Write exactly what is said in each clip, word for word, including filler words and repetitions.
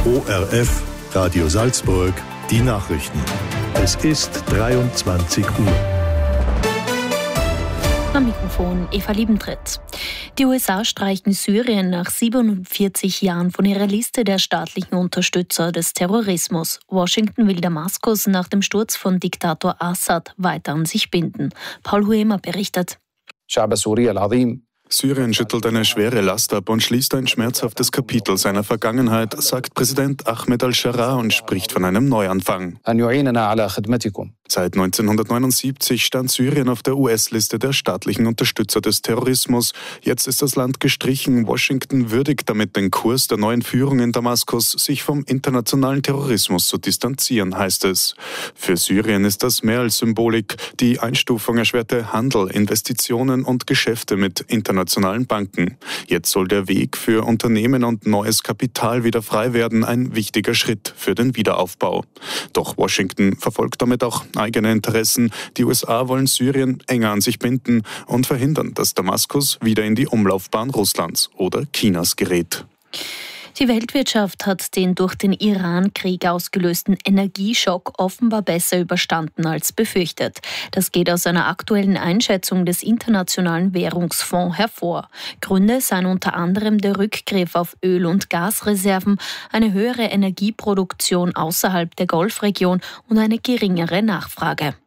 O R F, Radio Salzburg, die Nachrichten. Es ist dreiundzwanzig Uhr. Am Mikrofon Eva Liebentritt. Die U S A streichen Syrien nach siebenundvierzig Jahren von ihrer Liste der staatlichen Unterstützer des Terrorismus. Washington will Damaskus nach dem Sturz von Diktator Assad weiter an sich binden. Paul Huemer berichtet. Syrien schüttelt eine schwere Last ab und schließt ein schmerzhaftes Kapitel seiner Vergangenheit, sagt Präsident Ahmed al-Sharaa und spricht von einem Neuanfang. Seit neunzehnhundertneunundsiebzig stand Syrien auf der U S-Liste der staatlichen Unterstützer des Terrorismus. Jetzt ist das Land gestrichen. Washington würdigt damit den Kurs der neuen Führung in Damaskus, sich vom internationalen Terrorismus zu distanzieren, heißt es. Für Syrien ist das mehr als Symbolik. Die Einstufung erschwerte Handel, Investitionen und Geschäfte mit internationalen Banken. Jetzt soll der Weg für Unternehmen und neues Kapital wieder frei werden, ein wichtiger Schritt für den Wiederaufbau. Doch Washington verfolgt damit auch eigene Interessen. Die U S A wollen Syrien enger an sich binden und verhindern, dass Damaskus wieder in die Umlaufbahn Russlands oder Chinas gerät. Die Weltwirtschaft hat den durch den Iran-Krieg ausgelösten Energieschock offenbar besser überstanden als befürchtet. Das geht aus einer aktuellen Einschätzung des Internationalen Währungsfonds hervor. Gründe seien unter anderem der Rückgriff auf Öl- und Gasreserven, eine höhere Energieproduktion außerhalb der Golfregion und eine geringere Nachfrage.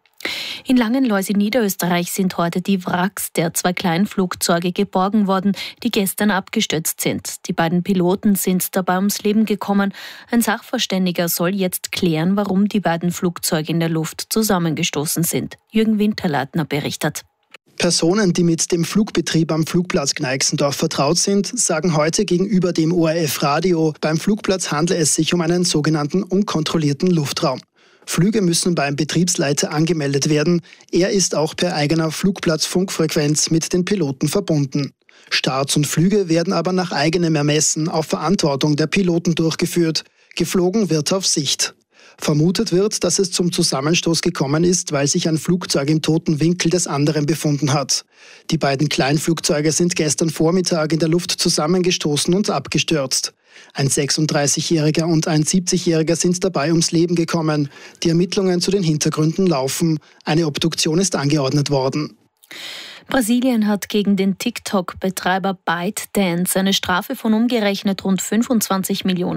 In Langenlois in Niederösterreich sind heute die Wracks der zwei Kleinflugzeuge geborgen worden, die gestern abgestürzt sind. Die beiden Piloten sind dabei ums Leben gekommen. Ein Sachverständiger soll jetzt klären, warum die beiden Flugzeuge in der Luft zusammengestoßen sind. Jürgen Winterleitner berichtet. Personen, die mit dem Flugbetrieb am Flugplatz Gneixendorf vertraut sind, sagen heute gegenüber dem O R F-Radio, beim Flugplatz handle es sich um einen sogenannten unkontrollierten Luftraum. Flüge müssen beim Betriebsleiter angemeldet werden. Er ist auch per eigener Flugplatzfunkfrequenz mit den Piloten verbunden. Starts und Flüge werden aber nach eigenem Ermessen auf Verantwortung der Piloten durchgeführt. Geflogen wird auf Sicht. Vermutet wird, dass es zum Zusammenstoß gekommen ist, weil sich ein Flugzeug im toten Winkel des anderen befunden hat. Die beiden Kleinflugzeuge sind gestern Vormittag in der Luft zusammengestoßen und abgestürzt. Ein sechsunddreißigjähriger und ein siebzigjähriger sind dabei ums Leben gekommen. Die Ermittlungen zu den Hintergründen laufen. Eine Obduktion ist angeordnet worden. Brasilien hat gegen den TikTok-Betreiber ByteDance eine Strafe von umgerechnet rund fünfundzwanzig Millionen